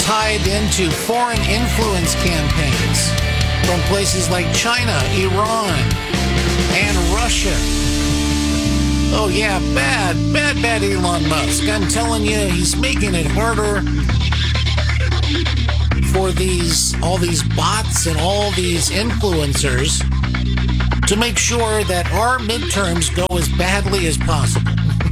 tied into foreign influence campaigns from places like China, Iran, and Russia. Oh yeah, bad Elon Musk. I'm telling you, he's making it harder for all these bots and all these influencers to make sure that our midterms go as badly as possible.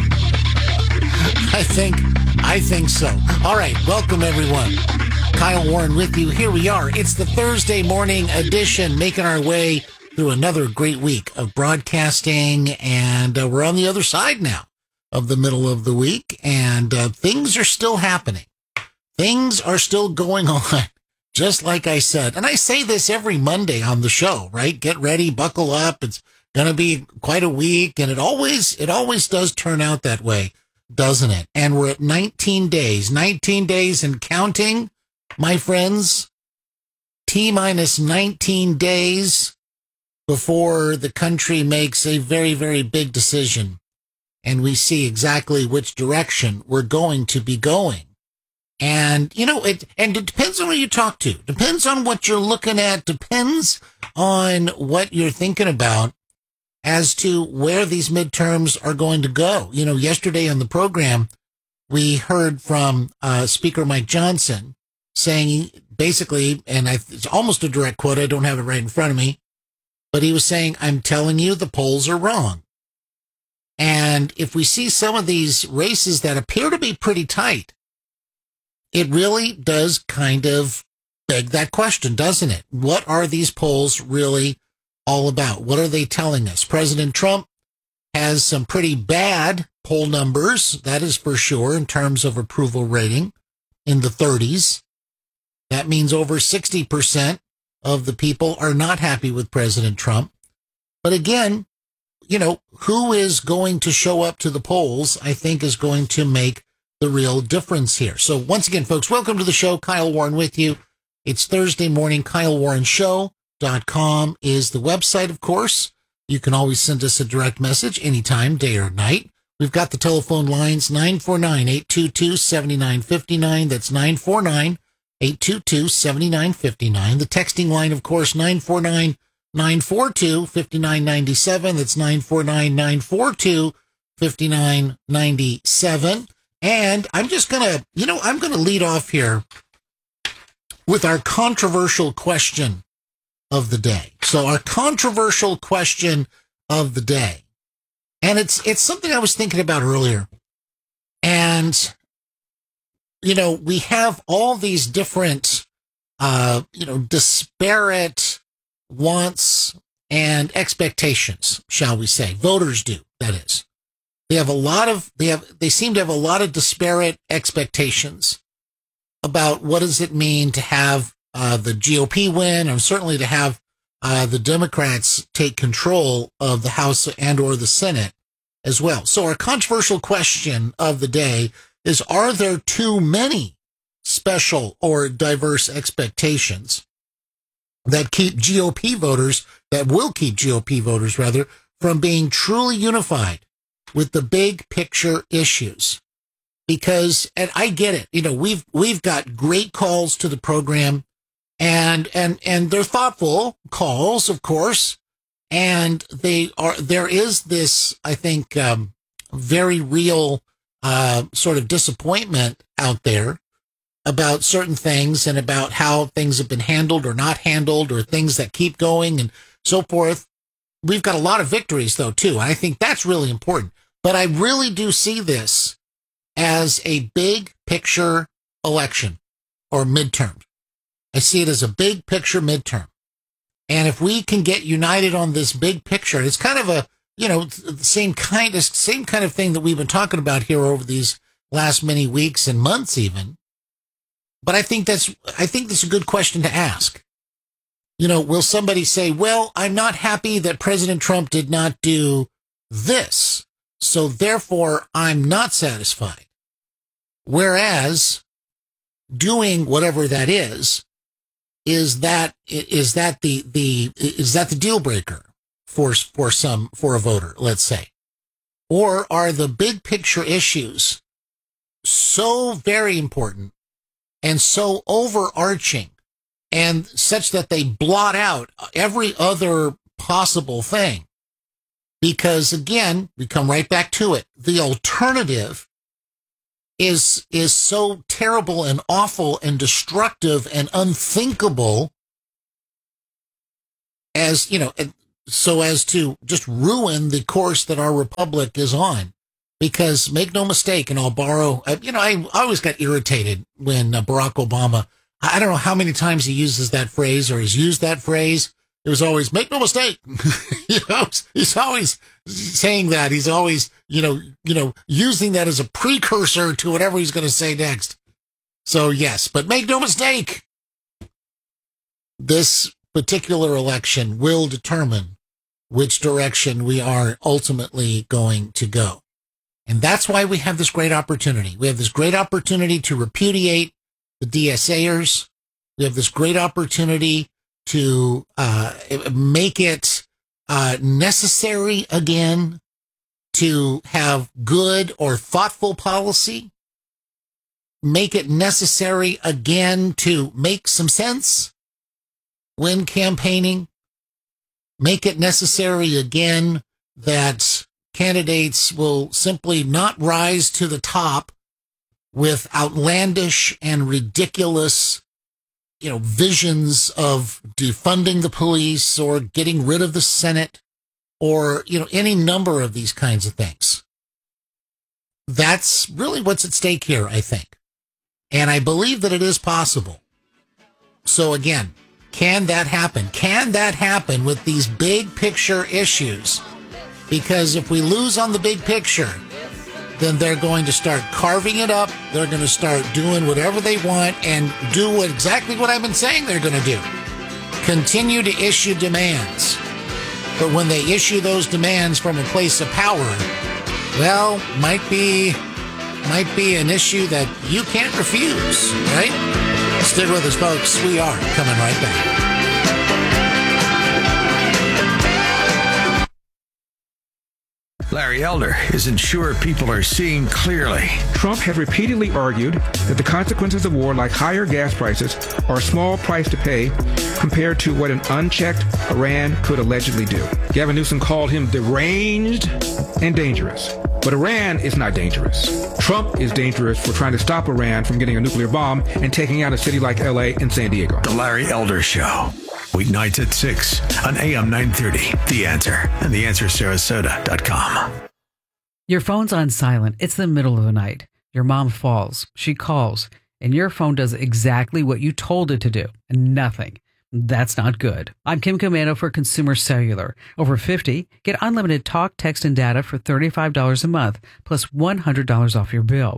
I think so. All right, welcome everyone. Kyle Warren with you. Here we are. It's the Thursday morning edition, making our way through another great week of broadcasting, and we're on the other side now of the middle of the week, and things are still happening. Things are still going on, just like I said. And I say this every Monday on the show, right? Get ready, buckle up. It's going to be quite a week, and it always does turn out that way, doesn't it? And we're at 19 days and counting, my friends. T-minus 19 days before the country makes a very, very big decision, and we see exactly which direction we're going to be going. And, you know, it depends on who you talk to, depends on what you're looking at, depends on what you're thinking about as to where these midterms are going to go. You know, yesterday on the program, we heard from Speaker Mike Johnson saying basically, and it's almost a direct quote, I don't have it right in front of me, but he was saying, I'm telling you, the polls are wrong. And if we see some of these races that appear to be pretty tight, it really does kind of beg that question, doesn't it? What are these polls really all about? What are they telling us? President Trump has some pretty bad poll numbers, that is for sure, in terms of approval rating in the 30s. That means over 60% of the people are not happy with President Trump. But again, you know, who is going to show up to the polls, I think, is going to make the real difference here. So once again, folks, welcome to the show. Kyle Warren with you. It's Thursday morning. KyleWarrenShow.com is the website, of course. You can always send us a direct message anytime, day or night. We've got the telephone lines, 949-822-7959. That's 949-822-7959. The texting line, of course, 949-942-5997. That's 949-942-5997. And I'm just going to, I'm going to lead off here with our controversial question of the day. So our controversial question of the day. And it's something I was thinking about earlier. And, we have all these different, disparate wants and expectations, shall we say. Voters do, that is. They seem to have a lot of disparate expectations about what does it mean to have the GOP win, and certainly to have the Democrats take control of the House and or the Senate as well. So our controversial question of the day is, are there too many special or diverse expectations that will keep GOP voters from being truly unified with the big picture issues? Because, and I get it, we've got great calls to the program, and they're thoughtful calls, of course, and there is this, I think, very real sort of disappointment out there about certain things and about how things have been handled or not handled, or things that keep going and so forth. We've got a lot of victories, though, too. I think that's really important. But I really do see this as a big picture election or midterm. I see it as a big picture midterm. And if we can get united on this big picture, it's kind of a, the same kind of thing that we've been talking about here over these last many weeks and months even. But I think that's a good question to ask. Will somebody say, well, I'm not happy that President Trump did not do this, so therefore I'm not satisfied. Whereas doing whatever that is that the deal breaker for a voter, let's say? Or are the big picture issues so very important and so overarching and such that they blot out every other possible thing. Because again, we come right back to it. The alternative is so terrible and awful and destructive and unthinkable as, so as to just ruin the course that our republic is on. Because make no mistake, and I'll borrow, I always got irritated when Barack Obama, I don't know how many times he uses that phrase or has used that phrase. It was always, make no mistake. He's always saying that. He's always, using that as a precursor to whatever he's going to say next. So yes, but make no mistake. This particular election will determine which direction we are ultimately going to go. And that's why we have this great opportunity. We have this great opportunity to repudiate the DSAers. We have this great opportunity to make it necessary again to have good or thoughtful policy. Make it necessary again to make some sense when campaigning. Make it necessary again that candidates will simply not rise to the top with outlandish and ridiculous, visions of defunding the police or getting rid of the Senate or, any number of these kinds of things. That's really what's at stake here, I think. And I believe that it is possible. So again, can that happen? Can that happen with these big picture issues? Because if we lose on the big picture, then they're going to start carving it up. They're going to start doing whatever they want and do exactly what I've been saying they're going to do. Continue to issue demands. But when they issue those demands from a place of power, well, might be an issue that you can't refuse, right? Stick with us, folks. We are coming right back. Larry Elder isn't sure people are seeing clearly. Trump has repeatedly argued that the consequences of war, like higher gas prices, are a small price to pay compared to what an unchecked Iran could allegedly do. Gavin Newsom called him deranged and dangerous. But Iran is not dangerous. Trump is dangerous for trying to stop Iran from getting a nuclear bomb and taking out a city like LA and San Diego. The Larry Elder Show. Weeknights at 6 on AM 930. The Answer and theanswersarasota.com. Your phone's on silent. It's the middle of the night. Your mom falls. She calls. And your phone does exactly what you told it to do. Nothing. That's not good. I'm Kim Komando for Consumer Cellular. Over 50, get unlimited talk, text, and data for $35 a month, plus $100 off your bill.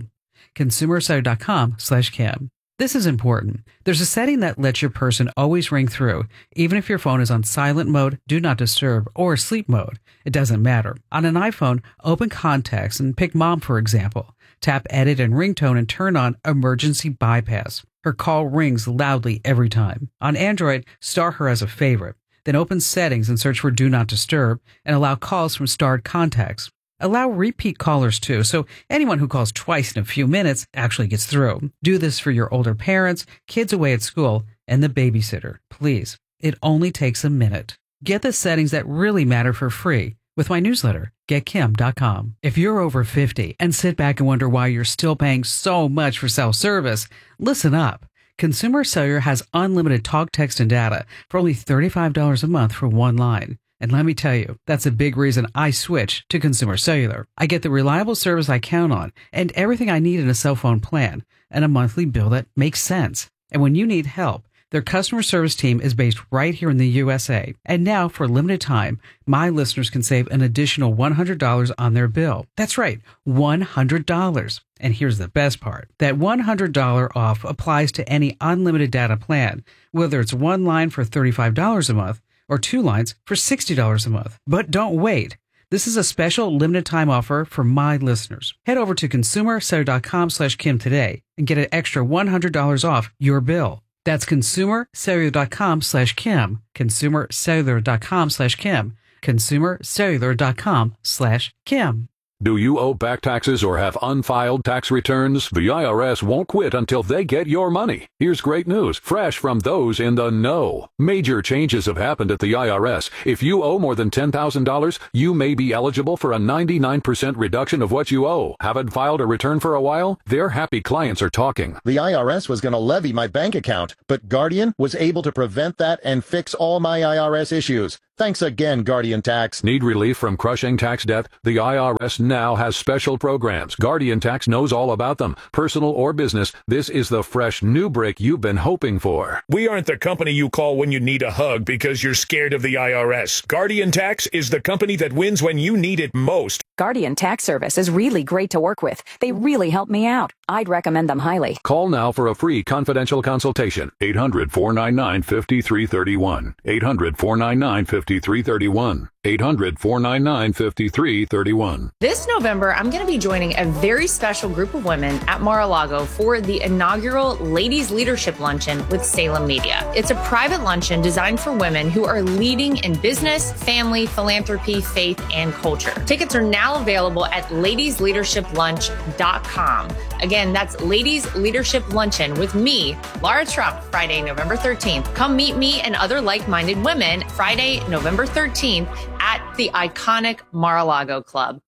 ConsumerCellular.com/Kim. This is important. There's a setting that lets your person always ring through, even if your phone is on silent mode, do not disturb, or sleep mode. It doesn't matter. On an iPhone, open contacts and pick Mom, for example. Tap Edit and Ringtone and turn on Emergency Bypass. Her call rings loudly every time. On Android, star her as a favorite. Then open Settings and search for Do Not Disturb and allow calls from starred contacts. Allow repeat callers too, so anyone who calls twice in a few minutes actually gets through. Do this for your older parents, kids away at school, and the babysitter. Please, it only takes a minute. Get the settings that really matter for free with my newsletter, getkim.com. If you're over 50 and sit back and wonder why you're still paying so much for self-service, listen up. Consumer Cellular has unlimited talk, text, and data for only $35 a month for one line. And let me tell you, that's a big reason I switched to Consumer Cellular. I get the reliable service I count on and everything I need in a cell phone plan and a monthly bill that makes sense. And when you need help, their customer service team is based right here in the USA. And now, for a limited time, my listeners can save an additional $100 on their bill. That's right, $100. And here's the best part. That $100 off applies to any unlimited data plan, whether it's one line for $35 a month or two lines for $60 a month. But don't wait. This is a special limited time offer for my listeners. Head over to consumercellular.com/Kim today and get an extra $100 off your bill. That's consumercellular.com/Kim, consumercellular.com/Kim, consumercellular.com/Kim. Do you owe back taxes or have unfiled tax returns? The IRS won't quit until they get your money. Here's great news, fresh from those in the know. Major changes have happened at the IRS. If you owe more than $10,000, you may be eligible for a 99% reduction of what you owe. Haven't filed a return for a while? Their happy clients are talking. The IRS was going to levy my bank account, but Guardian was able to prevent that and fix all my IRS issues. Thanks again, Guardian Tax. Need relief from crushing tax debt? The IRS now has special programs. Guardian Tax knows all about them. Personal or business, this is the fresh new break you've been hoping for. We aren't the company you call when you need a hug because you're scared of the IRS. Guardian Tax is the company that wins when you need it most. Guardian Tax Service is really great to work with. They really help me out. I'd recommend them highly. Call now for a free confidential consultation. 800-499-5331. 800-499-5331. 800-499-5331. This November, I'm going to be joining a very special group of women at Mar-a-Lago for the inaugural Ladies Leadership Luncheon with Salem Media. It's a private luncheon designed for women who are leading in business, family, philanthropy, faith, and culture. Tickets are now available at ladiesleadershiplunch.com. Again, that's Ladies Leadership Luncheon with me, Laura Trump, Friday, November 13th. Come meet me and other like-minded women Friday, November 13th at the iconic Mar-a-Lago Club.